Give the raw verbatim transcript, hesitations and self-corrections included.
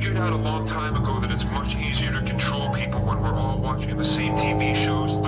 figured out a long time ago that it's much easier to control people when we're all watching the same T V shows,